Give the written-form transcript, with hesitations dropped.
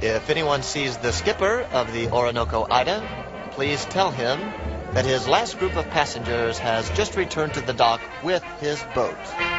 If anyone sees the skipper of the Orinoco Ida, please tell him that his last group of passengers has just returned to the dock with his boat.